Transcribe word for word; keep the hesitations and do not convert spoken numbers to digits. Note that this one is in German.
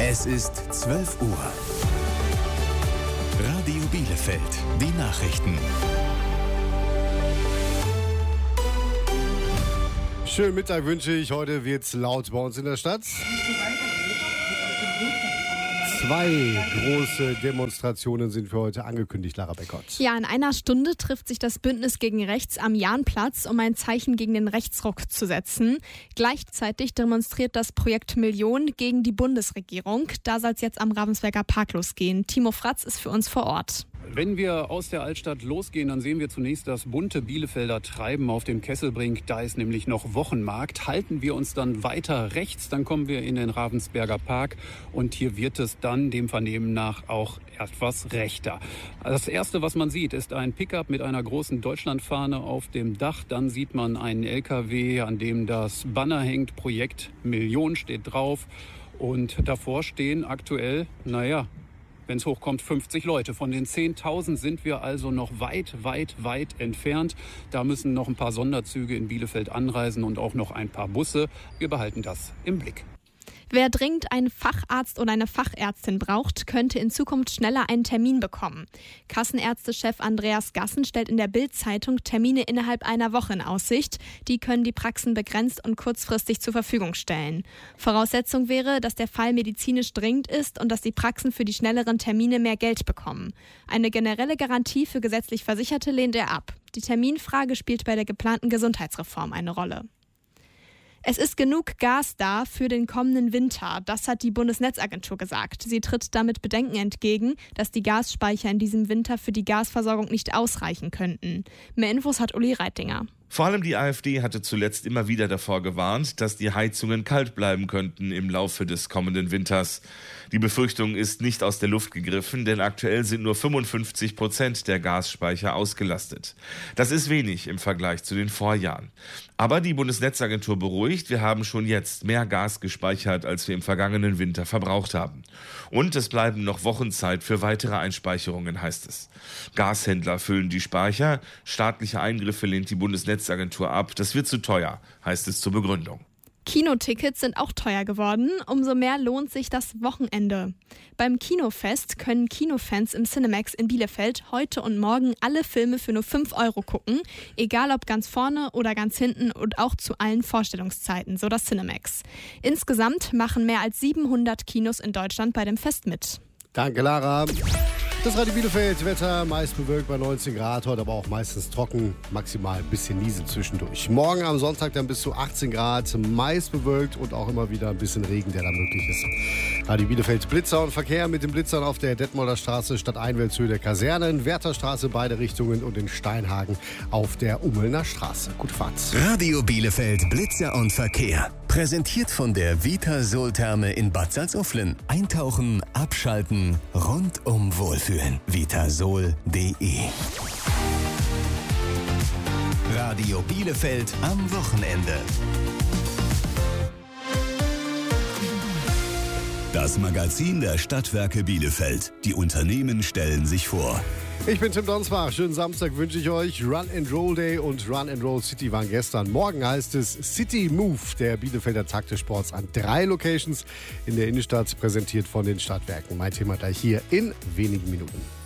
Es ist zwölf Uhr. Radio Bielefeld, die Nachrichten. Schönen Mittag wünsche ich. Heute wird's laut bei uns in der Stadt. Zwei große Demonstrationen sind für heute angekündigt, Lara Beckott. Ja, in einer Stunde trifft sich das Bündnis gegen Rechts am Jahnplatz, um ein Zeichen gegen den Rechtsruck zu setzen. Gleichzeitig demonstriert das Projekt Million gegen die Bundesregierung. Da soll es jetzt am Ravensberger Park losgehen. Timo Fratz ist für uns vor Ort. Wenn wir aus der Altstadt losgehen, dann sehen wir zunächst das bunte Bielefelder Treiben auf dem Kesselbrink. Da ist nämlich noch Wochenmarkt. Halten wir uns dann weiter rechts, dann kommen wir in den Ravensberger Park. Und hier wird es dann dem Vernehmen nach auch etwas rechter. Das Erste, was man sieht, ist ein Pickup mit einer großen Deutschlandfahne auf dem Dach. Dann sieht man einen L K W, an dem das Banner hängt. Projekt Million steht drauf. Und davor stehen aktuell, naja, wenn es hochkommt, fünfzig Leute. Von den zehntausend sind wir also noch weit, weit, weit entfernt. Da müssen noch ein paar Sonderzüge in Bielefeld anreisen und auch noch ein paar Busse. Wir behalten das im Blick. Wer dringend einen Facharzt oder eine Fachärztin braucht, könnte in Zukunft schneller einen Termin bekommen. Kassenärztechef Andreas Gassen stellt in der Bild-Zeitung Termine innerhalb einer Woche in Aussicht. Die können die Praxen begrenzt und kurzfristig zur Verfügung stellen. Voraussetzung wäre, dass der Fall medizinisch dringend ist und dass die Praxen für die schnelleren Termine mehr Geld bekommen. Eine generelle Garantie für gesetzlich Versicherte lehnt er ab. Die Terminfrage spielt bei der geplanten Gesundheitsreform eine Rolle. Es ist genug Gas da für den kommenden Winter, das hat die Bundesnetzagentur gesagt. Sie tritt damit Bedenken entgegen, dass die Gasspeicher in diesem Winter für die Gasversorgung nicht ausreichen könnten. Mehr Infos hat Uli Reitinger. Vor allem die AfD hatte zuletzt immer wieder davor gewarnt, dass die Heizungen kalt bleiben könnten im Laufe des kommenden Winters. Die Befürchtung ist nicht aus der Luft gegriffen, denn aktuell sind nur fünfundfünfzig Prozent der Gasspeicher ausgelastet. Das ist wenig im Vergleich zu den Vorjahren. Aber die Bundesnetzagentur beruhigt, wir haben schon jetzt mehr Gas gespeichert, als wir im vergangenen Winter verbraucht haben. Und es bleiben noch Wochen Zeit für weitere Einspeicherungen, heißt es. Gashändler füllen die Speicher, staatliche Eingriffe lehnt die Bundesnetzagentur ab. Das wird zu teuer, heißt es zur Begründung. Kinotickets sind auch teuer geworden. Umso mehr lohnt sich das Wochenende. Beim Kinofest können Kinofans im Cinemax in Bielefeld heute und morgen alle Filme für nur fünf Euro gucken. Egal ob ganz vorne oder ganz hinten und auch zu allen Vorstellungszeiten, so das Cinemax. Insgesamt machen mehr als siebenhundert Kinos in Deutschland bei dem Fest mit. Danke, Lara. Das Radio Bielefeld, Wetter meist bewölkt bei neunzehn Grad, heute aber auch meistens trocken, maximal ein bisschen Niesen zwischendurch. Morgen am Sonntag dann bis zu achtzehn Grad, meist bewölkt und auch immer wieder ein bisschen Regen, der da möglich ist. Radio Bielefeld, Blitzer und Verkehr mit den Blitzern auf der Detmolder Straße, Stadteinwärtshöhe der Kasernen, Wärterstraße beide Richtungen und in Steinhagen auf der Ummelner Straße. Gute Fahrt. Radio Bielefeld, Blitzer und Verkehr. Präsentiert von der Vitasol-Therme in Bad Salzuflen. Eintauchen, abschalten, rundum wohlfühlen. vitasol punkt de. Radio Bielefeld am Wochenende. Das Magazin der Stadtwerke Bielefeld. Die Unternehmen stellen sich vor. Ich bin Tim Donsbach. Schönen Samstag wünsche ich euch. Run and Roll Day und Run and Roll City waren gestern. Morgen heißt es City Move, der Bielefelder Tag des Sports an drei Locations in der Innenstadt, präsentiert von den Stadtwerken. Mein Thema gleich hier in wenigen Minuten.